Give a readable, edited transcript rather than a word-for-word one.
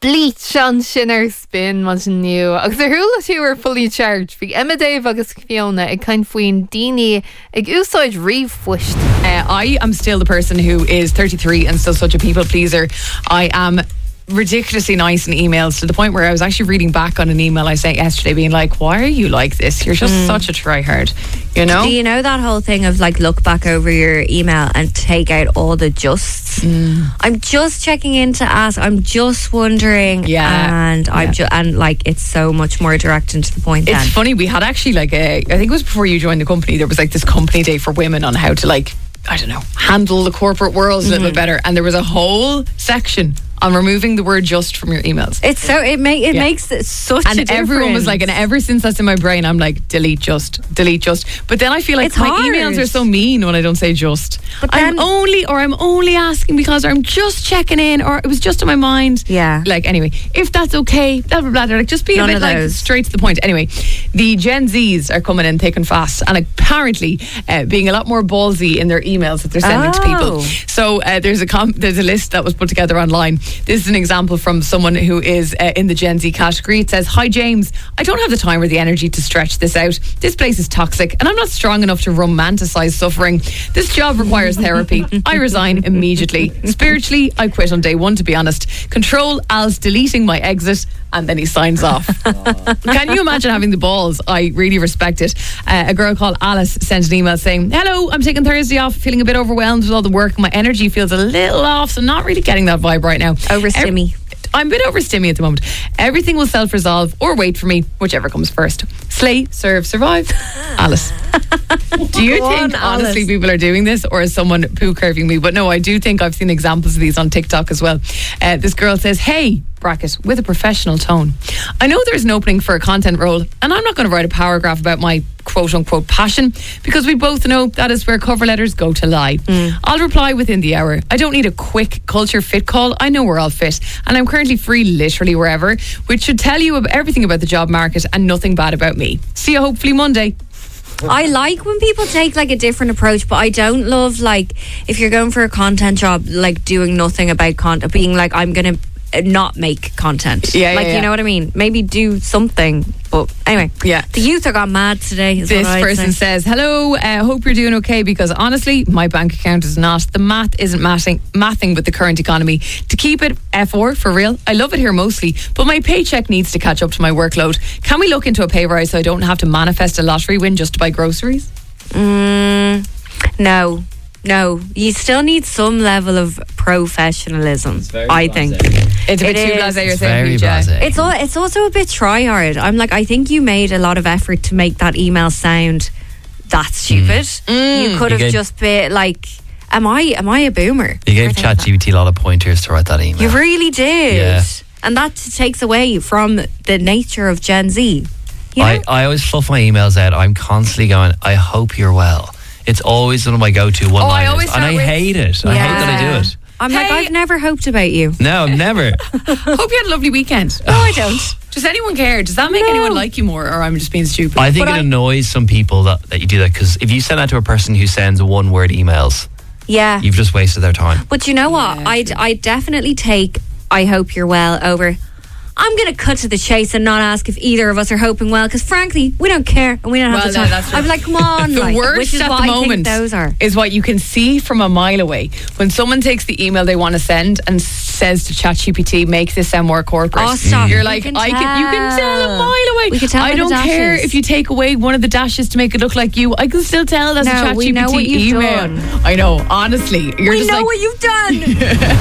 bleach an sinner spin man nu agus hula tú ar fully charged bhí Emma Dave agus Fiona ag kind faoin daoine ag úsáid riomhfuist. I am still the person who is 33 and still such a people pleaser. I am ridiculously nice in emails to the point where I was actually reading back on an email I sent yesterday being like, why are you like this? You're just such a tryhard, you know? Do you know that whole thing of like look back over your email and take out all the justs? I'm just checking in to ask, I'm just wondering, and and like it's so much more direct and to the point. It's funny, we had actually like I think it was before you joined the company, there was like this company day for women on how to like, I don't know, handle the corporate world a little bit better, and there was a whole section on removing the word just from your emails. It's so it makes it such and a difference. Everyone was like, and ever since that's in my brain I'm like delete just. But then I feel like it's my hard. emails are so mean when I don't say just. But then, I'm only asking because I'm just checking in, or it was just in my mind. Yeah. Like anyway, if that's okay, blah blah blah. They're like, just be a bit like straight to the point. Anyway, the Gen Zs are coming in thick and fast, and apparently being a lot more ballsy in their emails that they're sending to people. So there's a list that was put together online. This is an example from someone who is in the Gen Z category. It says, "Hi James, I don't have the time or the energy to stretch this out. This place is toxic and I'm not strong enough to romanticize suffering. This job requires therapy. I resign immediately. Spiritually, I quit on day one, to be honest. Control Al's deleting my exit." And then he signs off. Can you imagine having the balls? I really respect it. A girl called Alice sent an email saying, "Hello, I'm taking Thursday off, feeling a bit overwhelmed with all the work. My energy feels a little off, so not really getting that vibe right now. Overstimmy. I'm a bit overstimmy at the moment. Everything will self-resolve or wait for me, whichever comes first. Slay, serve, survive." Alice. Do you think honestly people are doing this, or is someone poo-curving me? But no, I do think I've seen examples of these on TikTok as well. This girl says, "Hey," bracket, with a professional tone, "I know there's an opening for a content role and I'm not going to write a paragraph about my quote-unquote passion, because we both know that is where cover letters go to lie. I'll reply within the hour. I don't need a quick culture fit call. I know we're all fit and I'm currently free literally wherever, which should tell you everything about the job market and nothing bad about me. See you hopefully Monday." I like when people take like a different approach, but I don't love like if you're going for a content job, like doing nothing about content, being like, I'm going to not make content. You know what I mean? Maybe do something. But anyway, the youth are gone mad today. This person says, "Hello, hope you're doing okay, because honestly my bank account is not. The math isn't mathing with the current economy. To keep it F4 for real, I love it here mostly, but my paycheck needs to catch up to my workload. Can we look into a pay rise so I don't have to manifest a lottery win just to buy groceries?" No, you still need some level of professionalism, I think. It's a bit too blasé, you're saying, It's also a bit try-hard. I'm like, I think you made a lot of effort to make that email sound that stupid. You could have just been like, am I a boomer? You gave ChatGPT a lot of pointers to write that email. You really did. And that takes away from the nature of Gen Z. You know? I always fluff my emails out. I'm constantly going, "I hope you're well." It's always one of my go-to one-liners, and I hate it. I hate that I do it. I'm like, I've never hoped about you. No, never. Hope you had a lovely weekend. No, I don't. Does anyone care? Does that make anyone like you more, or I'm just being stupid? I think it annoys some people that you do that, because if you send that to a person who sends one-word emails, you've just wasted their time. But you know what? I'd definitely take "I hope you're well" over "I'm going to cut to the chase and not ask if either of us are hoping well, because frankly we don't care and we don't have the time." I'm like, come on. The worst at the moment is what you can see from a mile away. When someone takes the email they want to send and says to ChatGPT, "Make this sound more corporate." Oh, stop. You're like, you can tell a mile away. We can tell. I don't care if you take away one of the dashes to make it look like you. I can still tell that's a ChatGPT email. Done. I know, honestly. We know what you've done.